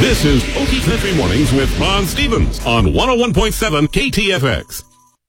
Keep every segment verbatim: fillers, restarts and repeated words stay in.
This is Okie Country Mornings with Ron Stevens on one oh one point seven K T F X.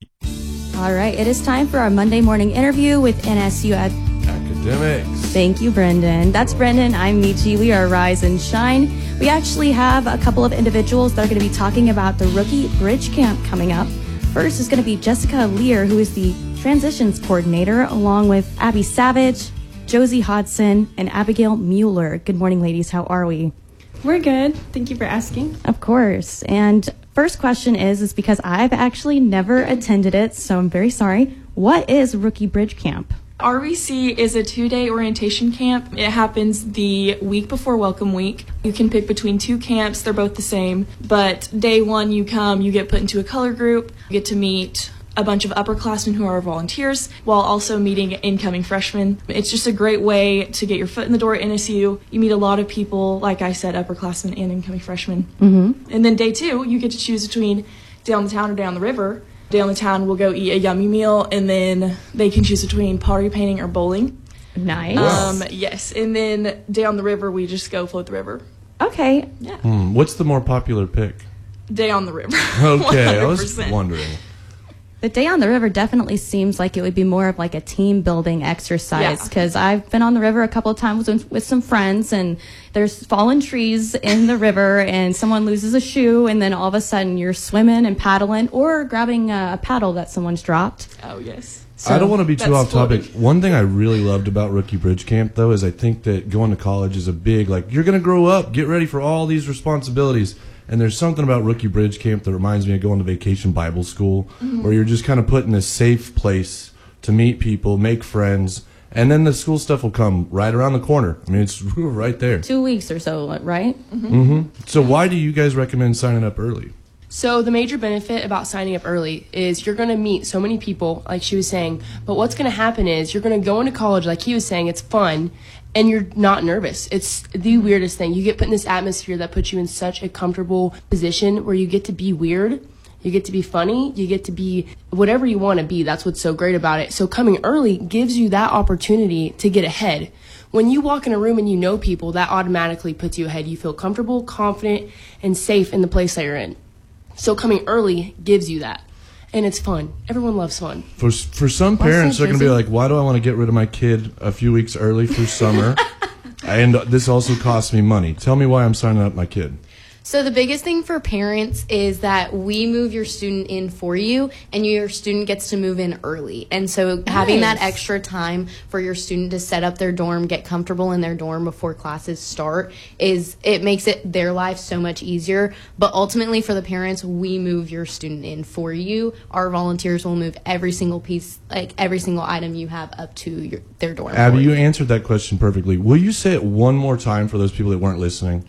All right, it is time for our Monday morning interview with N S U Ad- Academics. Thank you, Brendan. That's Brendan. I'm Michi. We are Rise and Shine. We actually have a couple of individuals that are going to be talking about the Rookie Bridge Camp coming up. First is going to be Jessica Lear, who is the Transitions Coordinator, along with Abby Savage, Josie Hodson, and Abigail Mueller. Good morning, ladies. How are we? We're good. Thank you for asking. Of course. And first question is, is because I've actually never attended it, so I'm very sorry. What is Rookie Bridge Camp? R B C is a two-day orientation camp. It happens the week before Welcome Week. You can pick between two camps. They're both the same. But day one, you come, you get put into a color group. You get to meet a bunch of upperclassmen who are volunteers while also meeting incoming freshmen. It's just a great way to get your foot in the door at N S U. You meet a lot of people, like I said, upperclassmen and incoming freshmen. Mm-hmm. And then day two, you get to choose between day on the town or day on the river. Day on the town, we'll go eat a yummy meal, and then they can choose between pottery painting or bowling. Nice. Um, yes, and then day on the river, we just go float the river. Okay. Yeah. Hmm, what's the more popular pick? Day on the river. Okay, I was one hundred percent. wondering. The day on the river definitely seems like it would be more of like a team building exercise, Yeah. because I've been on the river a couple of times with, with some friends, and there's fallen trees in the river and someone loses a shoe, and then all of a sudden you're swimming and paddling or grabbing a, a paddle that someone's dropped. Oh, yes. So, I don't want to be too that's off topic. floating. One thing I really loved about Rookie Bridge Camp, though, is I think that going to college is a big, like, you're going to grow up, get ready for all these responsibilities. And there's something about Rookie Bridge Camp that reminds me of going to Vacation Bible School, Mm-hmm. where you're just kind of put in a safe place to meet people, make friends, and then the school stuff will come right around the corner. I mean, it's right there. Two weeks or so, right? Mm-hmm. So why do you guys recommend signing up early? So the major benefit about signing up early is you're going to meet so many people, like she was saying, but what's going to happen is you're going to go into college, like he was saying, it's fun, and you're not nervous. It's the weirdest thing. You get put in this atmosphere that puts you in such a comfortable position where you get to be weird, you get to be funny, you get to be whatever you want to be. That's what's so great about it. So coming early gives you that opportunity to get ahead. When you walk in a room and you know people, that automatically puts you ahead. You feel comfortable, confident, and safe in the place that you're in. So coming early gives you that. And it's fun. Everyone loves fun. For for some parents, they're going to be like, why do I want to get rid of my kid a few weeks early for summer? And this also costs me money. Tell me why I'm signing up my kid. So the biggest thing for parents is that we move your student in for you, and your student gets to move in early. And so having that extra time for your student to set up their dorm, get comfortable in their dorm before classes start, is it makes it their life so much easier. But ultimately for the parents, we move your student in for you. Our volunteers will move every single piece, like every single item you have up to your, their dorm. Abby, you answered that question perfectly. Will you say it one more time for those people that weren't listening?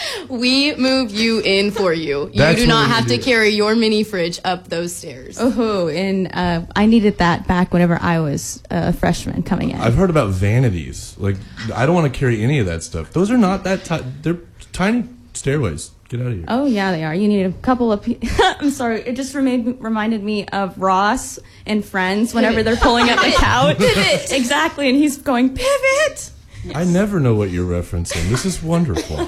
We move you in for you. You That's do not what we have to do. carry your mini fridge up those stairs. Oh, and uh, I needed that back whenever I was a freshman coming in. I've heard about vanities. Like, I don't want to carry any of that stuff. Those are not that ti- they're tiny stairways. Get out of here. Oh, yeah, they are. You need a couple of... Pe- I'm sorry. It just remade, reminded me of Ross and Friends whenever they're pulling up the couch. Pivot! Exactly, and he's going, pivot! I never know what you're referencing. This is wonderful.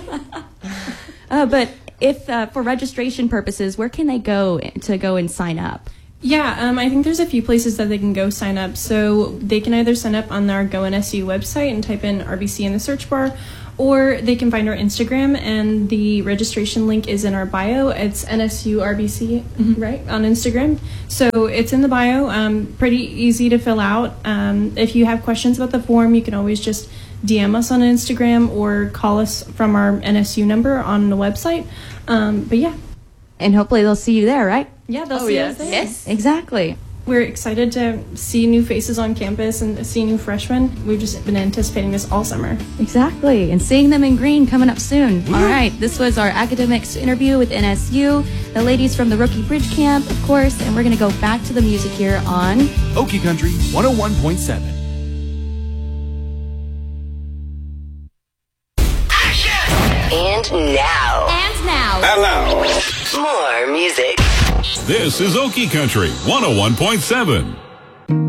Uh, but if uh, for registration purposes, where can they go to go and sign up? Yeah, um, I think there's a few places that they can go sign up. So they can either sign up on our Go N S U website and type in R B C in the search bar, or they can find our Instagram, and the registration link is in our bio. It's N S U R B C, right, on Instagram. So it's in the bio, um, pretty easy to fill out. Um, if you have questions about the form, you can always just D M us on Instagram or call us from our N S U number on the website. Um, but yeah. And hopefully they'll see you there, right? Yeah, they'll Oh, see yes. us there. Yes. Exactly. We're excited to see new faces on campus and see new freshmen. We've just been anticipating this all summer. Exactly. And seeing them in green coming up soon. All right. This was our academics interview with N S U, the ladies from the Rookie Bridge Camp, of course, and we're going to go back to the music here on Okie Country one oh one point seven. And now. And now. And now, More music. this is Okie Country one oh one point seven.